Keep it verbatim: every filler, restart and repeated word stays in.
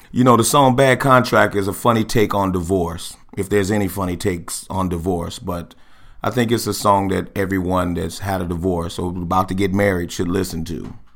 You know, the song Bad Contract is a funny take on divorce, if there's any funny takes on divorce. But I think it's a song that everyone that's had a divorce or about to get married should listen to.